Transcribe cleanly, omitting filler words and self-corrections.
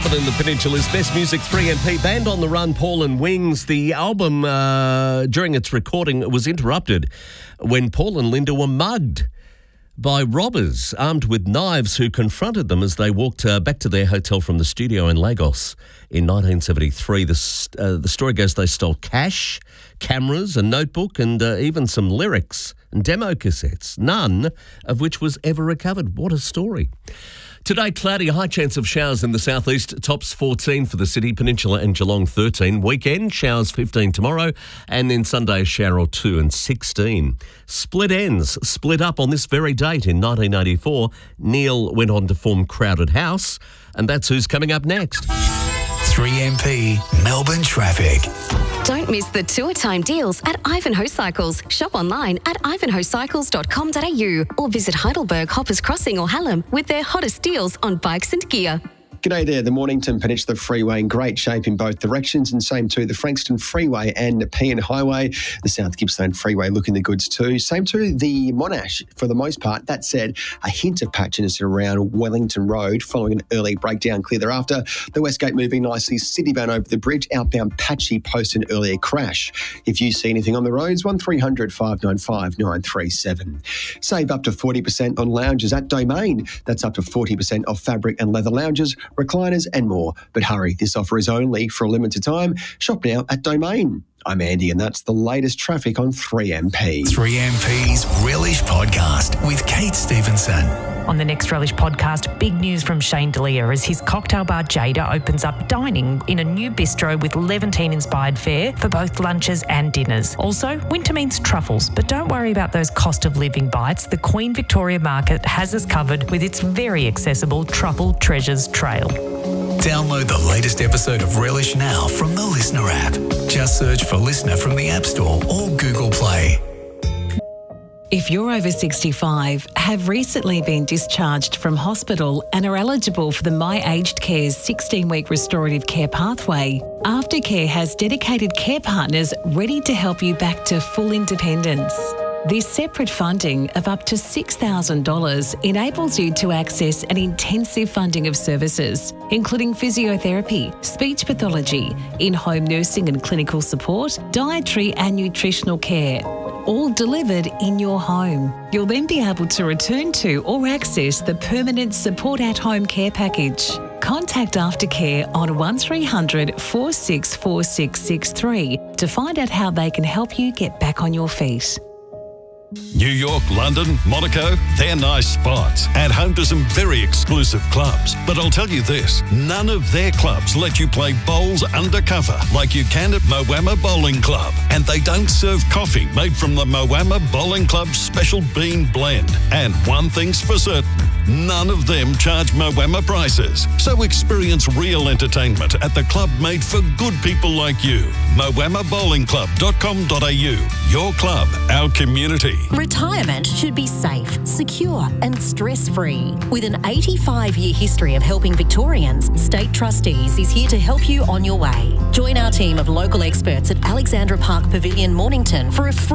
11 in the Peninsula's Best Music 3MP. Band on the Run, Paul and Wings. The album, during its recording, was interrupted when Paul and Linda were mugged by robbers armed with knives who confronted them as they walked back to their hotel from the studio in Lagos in 1973. The story goes they stole cash, cameras, a notebook and even some lyrics and demo cassettes, none of which was ever recovered. What a story. Today, cloudy, high chance of showers in the southeast, tops 14 for the city, Peninsula and Geelong 13. Weekend, showers 15 tomorrow, and then Sunday a shower or two and 16. Split ends, split up on this very date in 1984. Neil went on to form Crowded House, and that's who's coming up next. 3MP Melbourne Traffic. Don't miss the tour time deals at Ivanhoe Cycles. Shop online at ivanhoecycles.com.au or visit Heidelberg, Hoppers Crossing or Hallam with their hottest deals on bikes and gear. G'day there. The Mornington Peninsula Freeway in great shape in both directions, and same too the Frankston Freeway and Nepean Highway. The South Gippsland Freeway looking the goods too. Same too the Monash for the most part. That said, a hint of patchiness around Wellington Road following an early breakdown. Clear thereafter. The Westgate moving nicely. Citybound over the bridge. Outbound patchy post an earlier crash. If you see anything on the roads, 1300 595 937. Save up to 40% on lounges at Domain. That's up to 40% off fabric and leather lounges, recliners and more. But hurry, this offer is only for a limited time. Shop now at Domain. I'm Andy and that's the latest traffic on 3MP. 3MP's Relish Podcast with Kate Stevenson. On the next Relish Podcast, big news from Shane D'Elia as his cocktail bar Jada opens up dining in a new bistro with Levantine-inspired fare for both lunches and dinners. Also, winter means truffles, but don't worry about those cost of living bites. The Queen Victoria Market has us covered with its very accessible Truffle Treasures Trail. Download the latest episode of Relish now from the Listener app. Just search for Listener from the App Store or Google Play. If you're over 65, have recently been discharged from hospital and are eligible for the My Aged Care's 16-week restorative care pathway, Aftercare has dedicated care partners ready to help you back to full independence. This separate funding of up to $6,000 enables you to access an intensive funding of services, including physiotherapy, speech pathology, in-home nursing and clinical support, dietary and nutritional care, all delivered in your home. You'll then be able to return to or access the permanent support at home care package. Contact Aftercare on 1300 464663 to find out how they can help you get back on your feet. New York, London, Monaco, they're nice spots and home to some very exclusive clubs. But I'll tell you this, none of their clubs let you play bowls undercover like you can at Moama Bowling Club. And they don't serve coffee made from the Moama Bowling Club's special bean blend. And one thing's for certain, none of them charge Moama prices. So experience real entertainment at the club made for good people like you. moamabowlingclub.com.au. Your club, our community. Retirement should be safe, secure and stress-free. With an 85-year history of helping Victorians, State Trustees is here to help you on your way. Join our team of local experts at Alexandra Park Pavilion, Mornington for a free